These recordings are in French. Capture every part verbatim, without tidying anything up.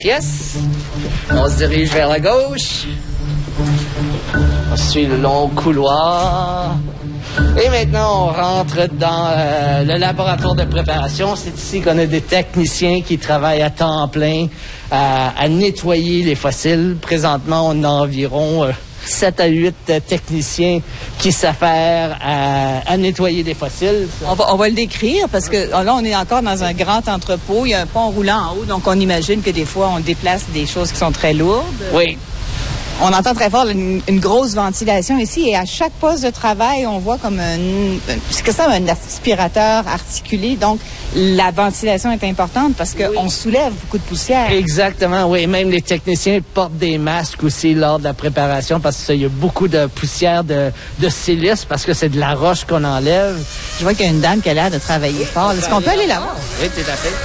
Yes, on se dirige vers la gauche. On suit le long couloir. Et maintenant, on rentre dans euh, le laboratoire de préparation. C'est ici qu'on a des techniciens qui travaillent à temps plein à, à nettoyer les fossiles. Présentement, on a environ euh, sept à huit euh, techniciens qui s'affairent à, à nettoyer des fossiles. On va, on va le décrire parce que là, on est encore dans un grand entrepôt. Il y a un pont roulant en haut, donc on imagine que des fois, on déplace des choses qui sont très lourdes. Oui. On entend très fort une, une grosse ventilation ici et à chaque poste de travail, on voit comme un, c'est que ça, un aspirateur articulé. Donc, la ventilation est importante parce qu'on oui. soulève beaucoup de poussière. Exactement, oui. Même les techniciens portent des masques aussi lors de la préparation parce qu'il y a beaucoup de poussière de, de silice parce que c'est de la roche qu'on enlève. Je vois qu'il y a une dame qui a l'air de travailler fort. Est-ce qu'on peut aller là-bas? Oui, tout à fait.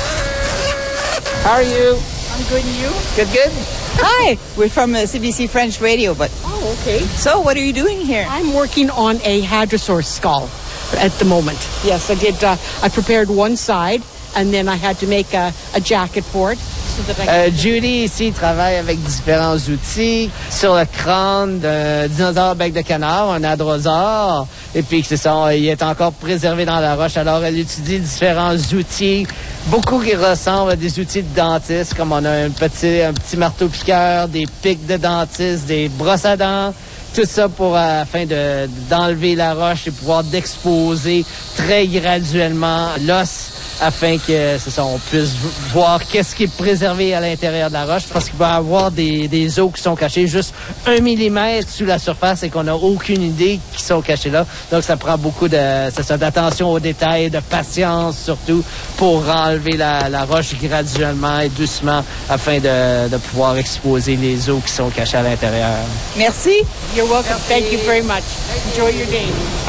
How are you? I'm good, and you? Good, good. Hi, we're from uh, C B C French Radio, but... Oh, okay. So, what are you doing here? I'm working on a hadrosaur skull at the moment. Yes, I did, uh, I prepared one side, and then I had to make a, a jacket for it. Euh, Judy, ici, travaille avec différents outils sur le crâne d'un dinosaure bec de canard, un hadrosaure. Et puis, c'est ça, il est encore préservé dans la roche. Alors, elle étudie différents outils, beaucoup qui ressemblent à des outils de dentiste, comme on a un petit, un petit marteau-piqueur, des pics de dentiste, des brosses à dents. Tout ça pour euh, afin de, d'enlever la roche et pouvoir d'exposer très graduellement l'os afin que c'est ça, on puisse voir qu'est-ce qui est préservé à l'intérieur de la roche parce qu'il va y avoir des, des os qui sont cachés juste un millimètre sous la surface et qu'on n'a aucune idée qui sont cachés là. Donc ça prend beaucoup de c'est ça, d'attention aux détails, de patience surtout pour enlever la, la roche graduellement et doucement afin de, de pouvoir exposer les os qui sont cachés à l'intérieur. Merci. You're welcome. Merci. Thank you very much. Enjoy your day.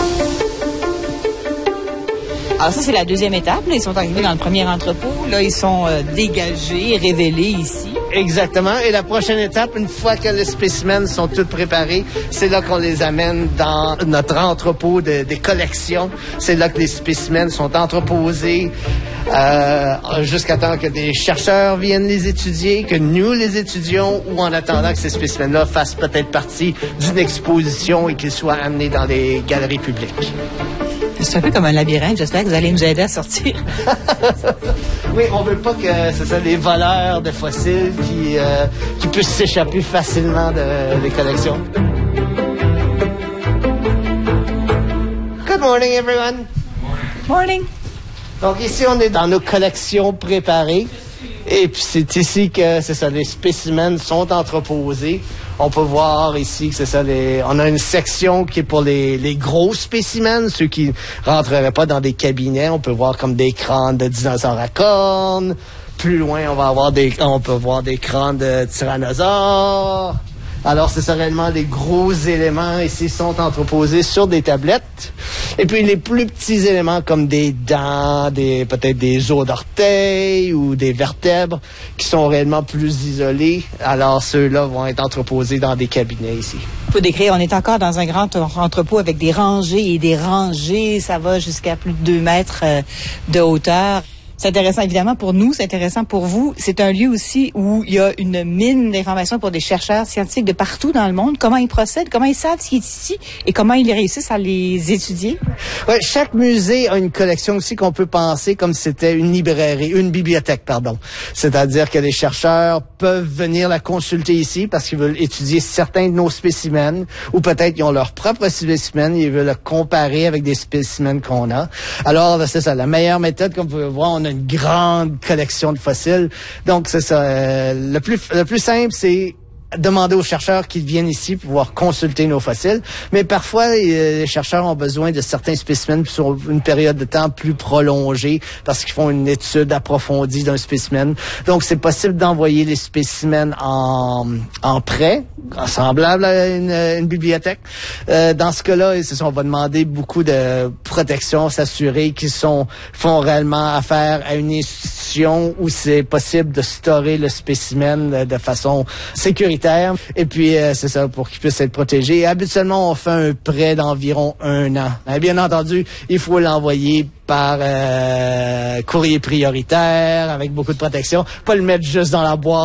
Alors ça, c'est la deuxième étape. Là, ils sont arrivés dans le premier entrepôt. Là, ils sont euh, dégagés, révélés ici. Exactement. Et la prochaine étape, une fois que les spécimens sont tous préparés, c'est là qu'on les amène dans notre entrepôt de, des collections. C'est là que les spécimens sont entreposés euh, jusqu'à temps que des chercheurs viennent les étudier, que nous les étudions, ou en attendant que ces spécimens-là fassent peut-être partie d'une exposition et qu'ils soient amenés dans les galeries publiques. C'est un peu comme un labyrinthe. J'espère que vous allez nous aider à sortir. Oui, on veut pas que ce soit des voleurs de fossiles qui, euh, qui puissent s'échapper facilement de, des collections. Good morning, everyone. Morning. Donc ici, on est dans nos collections préparées. Et puis c'est ici que c'est ça, les spécimens sont entreposés. On peut voir ici que c'est ça, les, on a une section qui est pour les, les gros spécimens, ceux qui rentreraient pas dans des cabinets. On peut voir comme des crânes de dinosaures à cornes. Plus loin, on va avoir des, on peut voir des crânes de tyrannosaures. Alors, c'est ça réellement les gros éléments ici sont entreposés sur des tablettes. Et puis, les plus petits éléments comme des dents, des peut-être des os d'orteils ou des vertèbres qui sont réellement plus isolés. Alors, ceux-là vont être entreposés dans des cabinets ici. Pour décrire, on est encore dans un grand entrepôt avec des rangées et des rangées. Ça va jusqu'à plus de deux mètres de hauteur. C'est intéressant, évidemment, pour nous, c'est intéressant pour vous. C'est un lieu aussi où il y a une mine d'informations pour des chercheurs scientifiques de partout dans le monde. Comment ils procèdent, comment ils savent ce qui est ici et comment ils réussissent à les étudier? Oui, chaque musée a une collection aussi qu'on peut penser comme si c'était une librairie, une bibliothèque, pardon. C'est-à-dire que les chercheurs peuvent venir la consulter ici parce qu'ils veulent étudier certains de nos spécimens ou peut-être ils ont leur propre spécimen et ils veulent le comparer avec des spécimens qu'on a. Alors, c'est ça, la meilleure méthode, comme vous pouvez voir, on a une grande collection de fossiles. Donc, c'est ça. Euh, le plus, le plus simple, c'est demander aux chercheurs qu'ils viennent ici pour pouvoir consulter nos fossiles. Mais parfois, les chercheurs ont besoin de certains spécimens sur une période de temps plus prolongée parce qu'ils font une étude approfondie d'un spécimen. Donc, c'est possible d'envoyer les spécimens en, en prêt, semblable à une, une bibliothèque. Euh, dans ce cas-là, c'est ça, on va demander beaucoup de protection, s'assurer qu'ils sont font réellement affaire à une institution où c'est possible de storer le spécimen de façon sécuritaire sanitaire. Et puis, euh, c'est ça, pour qu'ils puissent être protégés. Et habituellement, on fait un prêt d'environ un an. Mais bien entendu, il faut l'envoyer par euh, courrier prioritaire, avec beaucoup de protection. Pas le mettre juste dans la boîte